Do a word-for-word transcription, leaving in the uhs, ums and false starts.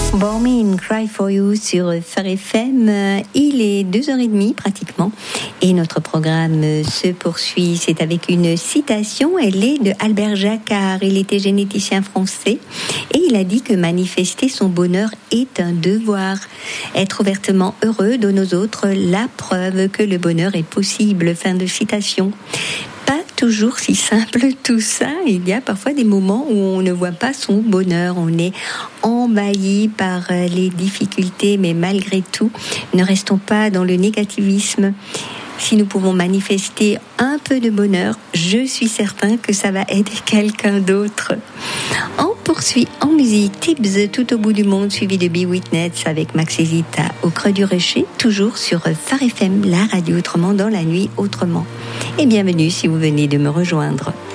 Born Me and Cry for You sur Phare F M. Il est deux heures trente pratiquement et notre programme se poursuit. C'est avec une citation. Elle est de Albert Jacquard. Il était généticien français et il a dit que manifester son bonheur est un devoir. Être ouvertement heureux donne aux autres la preuve que le bonheur est possible. Fin de citation. Pas toujours si simple tout ça. Il y a parfois des moments où on ne voit pas son bonheur. On est envahi par les difficultés, mais malgré tout, ne restons pas dans le négativisme. Si nous pouvons manifester un peu de bonheur, je suis certain que ça va aider quelqu'un d'autre. On poursuit en musique Tibbs tout au bout du monde, suivi de Be Witness avec Max et Zita au creux du rocher, toujours sur Phare F M, la radio autrement dans la nuit autrement. Et bienvenue si vous venez de me rejoindre.